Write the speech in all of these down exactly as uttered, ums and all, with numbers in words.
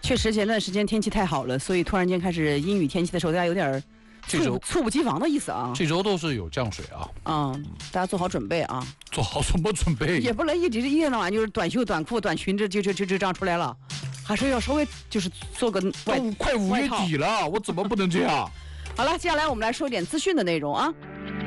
确实前段时间天气太好了，所以突然间开始阴雨天气的时候，大家有点猝猝不及防的意思啊。 这周都是有降水啊。 嗯，大家做好准备啊。 做好什么准备？ 也不能一直一天到晚就是短袖、短裤、短裙，这就就就就这样出来了，还是要稍微就是做个外。 都快五月底了，我怎么不能这样？ 好了，接下来我们来说一点资讯的内容啊。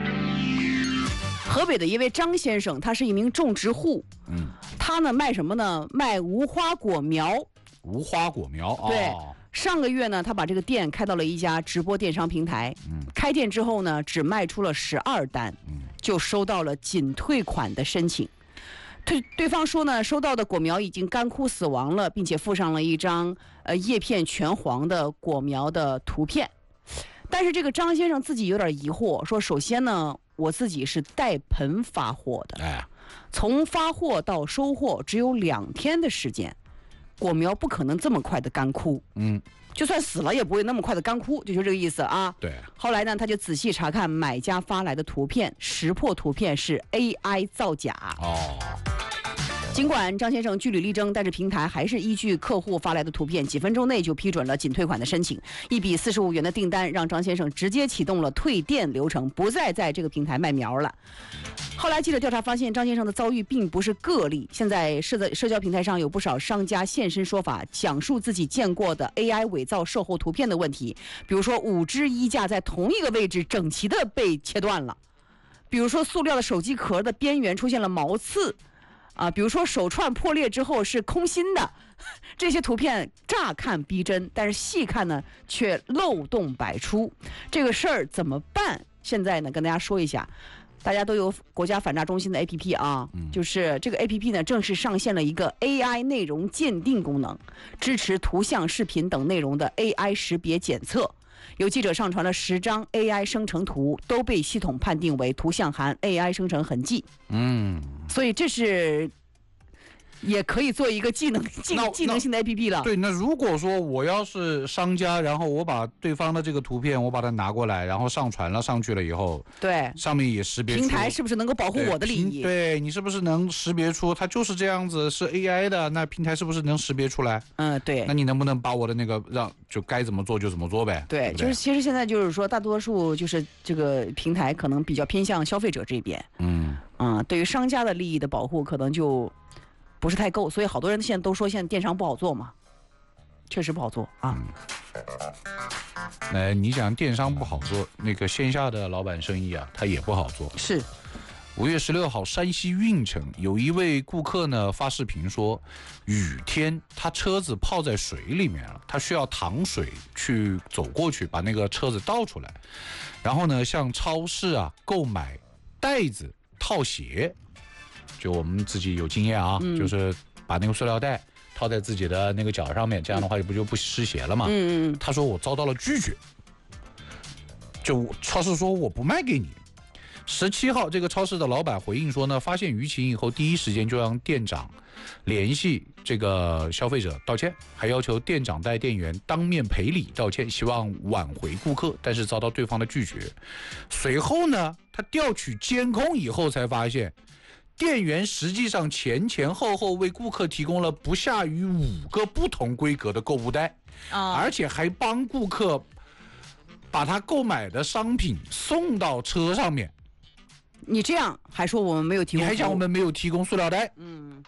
河北的一位张先生，他是一名种植户，嗯，他呢卖什么呢？卖无花果苗。 无花果苗啊。 对，上个月呢，他把这个店开到了一家直播电商平台。嗯，开店之后呢，只卖出了十二单，嗯，就收到了仅退款的申请。对对方说呢，收到的果苗已经干枯死亡了，并且附上了一张呃叶片全黄的果苗的图片。但是这个张先生自己有点疑惑，说首先呢，我自己是带盆发货的，哎，从发货到收货只有两天的时间，果苗不可能这么快的干枯，嗯，就算死了也不会那么快的干枯，就是这个意思啊。 对。 后来呢，他就仔细查看买家发来的图片，识破图片是 A I 造假。哦。尽管张先生据理力争，但是平台还是依据客户发来的图片，几分钟内就批准了仅退款的申请。一笔四十五元的订单让张先生直接启动了退店流程，不再在这个平台卖苗了。后来记者调查发现，张先生的遭遇并不是个例，现在社在社交平台上有不少商家现身说法，讲述自己见过的 A I 伪造售后图片的问题。比如说，五只衣架在同一个位置整齐的被切断了；比如说，塑料的手机壳的边缘出现了毛刺。啊，比如说手串破裂之后是空心的，这些图片乍看逼真，但是细看呢却漏洞百出。这个事儿怎么办？现在呢跟大家说一下，大家都有国家反诈中心的 A P P 啊，嗯、就是这个 A P P 呢正式上线了一个 A I 内容鉴定功能，支持图像、视频等内容的 A I 识别检测。有记者上传了十张 A I 生成图，都被系统判定为图像含 A I 生成痕迹。嗯，所以这是也可以做一个技能技技能性的 A P P 了。 对，那如果说我要是商家，然后我把对方的这个图片我把它拿过来，然后上传了上去了以后， 对， 上面也识别出平台是不是能够保护我的利益？ 对，对你是不是能识别出它就是这样子是 A I 的？那平台是不是能识别出来？ 嗯，对。 那你能不能把我的那个让就该怎么做就怎么做呗？ 对， 对对就是其实现在就是说，大多数就是这个平台可能比较偏向消费者这边。嗯嗯，对于商家的利益的保护可能就不是太够，所以好多人现在都说现在电商不好做嘛，确实不好做啊。 那、嗯、你讲电商不好做，那个线下的老板生意啊，他也不好做。 是。 五月十六号，山西运城有一位顾客呢发视频说，雨天他车子泡在水里面了，他需要淌水去走过去把那个车子倒出来，然后呢向超市啊购买袋子套鞋。就我们自己有经验啊、嗯、就是把那个塑料袋套在自己的那个脚上面，这样的话不就不湿鞋了嘛。嗯嗯。他说我遭到了拒绝，就超市说我不卖给你。十七号，这个超市的老板回应说呢，发现舆情以后，第一时间就让店长联系这个消费者道歉，还要求店长带店员当面赔礼道歉，希望挽回顾客，但是遭到对方的拒绝。随后呢，他调取监控以后才发现，店员实际上前前后后为顾客提供了不下于五个不同规格的购物袋，哦、而且还帮顾客把他购买的商品送到车上面。 你这样还说我们没有提供， 你还讲我们没有提供塑料袋？嗯，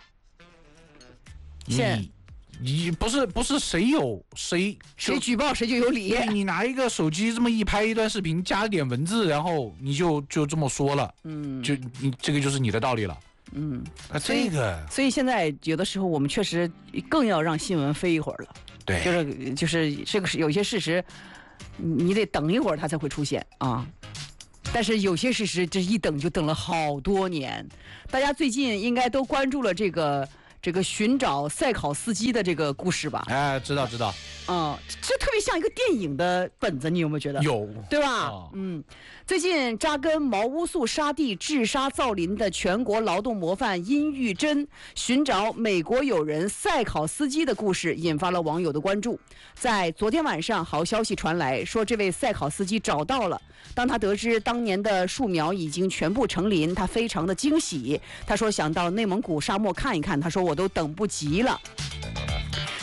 你你不是不是谁有谁谁举报谁就有理。 你拿一个手机这么一拍一段视频，加一点文字，然后你就就这么说了，嗯，就你这个就是你的道理了。嗯，那这个， 所以，所以现在有的时候我们确实更要让新闻飞一会儿了。 对， 就是就是这个有些事实，你得等一会儿它才会出现啊。但是有些事实这一等就等了好多年，大家最近应该都关注了这个这个寻找赛考司机的这个故事吧？ 哎，知道知道。 嗯，这特别像一个电影的本子，你有没有觉得？ 有， 对吧？哦、嗯，最近扎根茅屋宿沙地、治沙造林的全国劳动模范殷玉珍寻找美国友人赛考司机的故事，引发了网友的关注。在昨天晚上，好消息传来，说这位赛考司机找到了。当他得知当年的树苗已经全部成林，他非常的惊喜。他说想到内蒙古沙漠看一看，他说我都等不及了。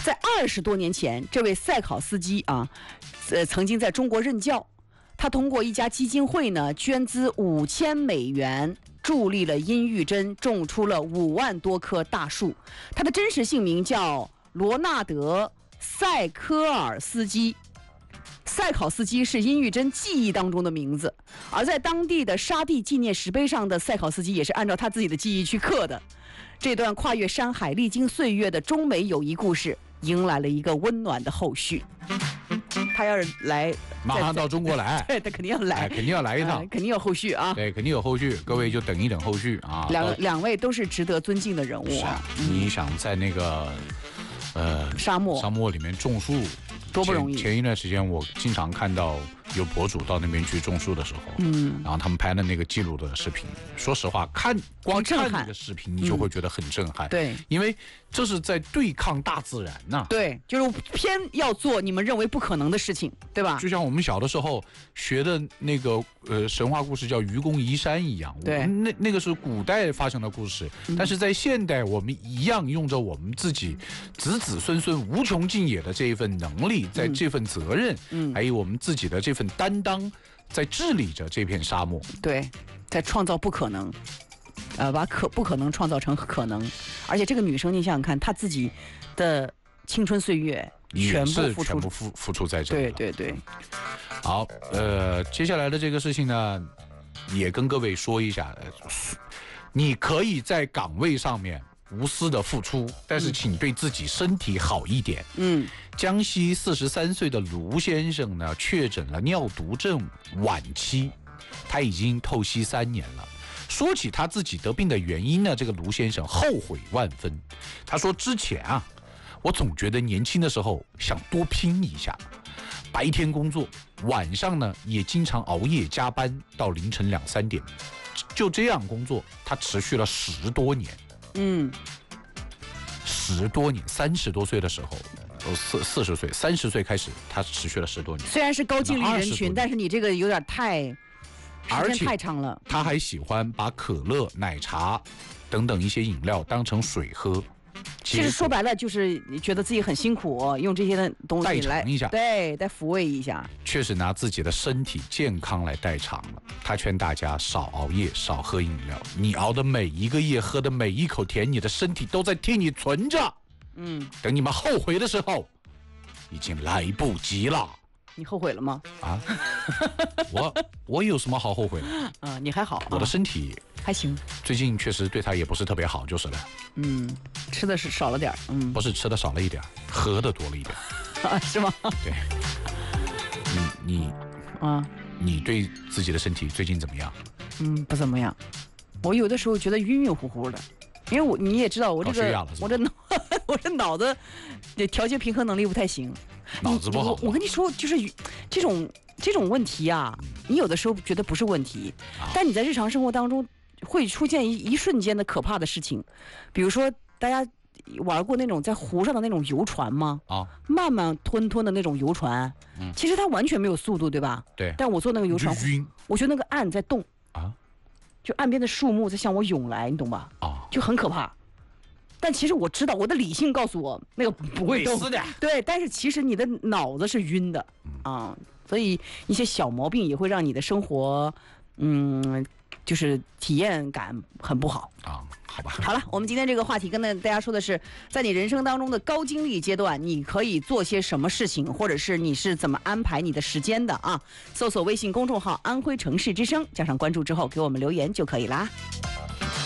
在二十多年前，这位赛考斯基啊，呃，曾经在中国任教。他通过一家基金会呢，捐资五千美元，助力了殷玉珍种出了五万多棵大树。他的真实姓名叫罗纳德·塞科尔斯基。赛考斯基是殷玉珍记忆当中的名字，而在当地的沙地纪念石碑上的赛考斯基也是按照他自己的记忆去刻的。这段跨越山海、历经岁月的中美友谊故事，迎来了一个温暖的后续。他要是来， 马上到中国来， 对，他肯定要来， 哎、肯定要来一趟、 呃，肯定有后续啊。 对，肯定有后续，各位就等一等后续啊。 两两位都是值得尊敬的人物啊。你想在那个呃沙漠沙漠里面种树， 多不容易。 前, 前一段时间我经常看到有博主到那边去种树的时候， 嗯， 然后他们拍的那个记录的视频，说实话，看光看那个视频，你就会觉得很震撼。 嗯、对， 因为这是在对抗大自然呐、啊。 对，就是偏要做你们认为不可能的事情，对吧？ 就像我们小的时候学的那个呃神话故事叫愚公移山一样， 对， 那那个是古代发生的故事，嗯、但是在现代我们一样用着我们自己子子孙孙无穷尽也的这一份能力，在这份责任，嗯，还有我们自己的这份担当，在治理着这片沙漠。 对，在创造不可能。呃，把可不可能创造成可能，而且这个女生，你想想看，她自己的青春岁月全部付出， 全部付付出在这里。 对对对。 好，呃，接下来的这个事情呢，也跟各位说一下，你可以在岗位上面无私的付出，但是请对自己身体好一点。 嗯。 江西四十三岁的卢先生呢，确诊了尿毒症晚期，他已经透析三年了。说起他自己得病的原因呢，这个卢先生后悔万分。他说之前啊，我总觉得年轻的时候想多拼一下，白天工作，晚上呢也经常熬夜加班到凌晨两三点，就这样工作，他持续了十多年。 嗯， 十多年，三十多岁的时候。四四十岁，三十岁开始，他持续了十多年。 虽然是高精力人群，但是你这个有点太，时间太长了。 他还喜欢把可乐、奶茶等等一些饮料当成水喝。 其实说白了就是你觉得自己很辛苦，用这些的东西来代偿一下， 对，再抚慰一下。 确实拿自己的身体健康来代偿了。他劝大家少熬夜，少喝饮料。你熬的每一个夜，喝的每一口甜，你的身体都在替你存着。 嗯， 等你们后悔的时候，已经来不及了。 你后悔了吗？ 啊，我我有什么好后悔的？ 啊，你还好、啊， 我的身体还行。 最近确实对他也不是特别好，就是了。 嗯，吃的是少了点，嗯， 不是吃的少了一点，喝的多了一点。 啊，是吗？ 对。你你啊， 你对自己的身体最近怎么样？ 嗯，不怎么样。我有的时候觉得晕晕乎乎的。因为我你也知道我这个我这脑我这脑子调节平衡能力不太行， 脑子不好。 我, 我跟你说，就是这种这种问题啊，你有的时候觉得不是问题，啊、但你在日常生活当中会出现一一瞬间的可怕的事情，比如说大家玩过那种在湖上的那种游船吗？ 啊， 慢慢吞吞的那种游船，嗯，其实它完全没有速度，对吧？ 对。 但我坐那个游船，我觉得那个岸在动啊。就岸边的树木在向我涌来，你懂吧？啊、哦，就很可怕。但其实我知道，我的理性告诉我那个不会动的。 对，但是其实你的脑子是晕的啊、嗯，所以一些小毛病也会让你的生活，嗯，就是体验感很不好啊。好吧。 好了，我们今天这个话题跟大家说的是，在你人生当中的高精力阶段，你可以做些什么事情，或者是你是怎么安排你的时间的啊？搜索微信公众号“安徽城市之声”，加上关注之后给我们留言就可以啦。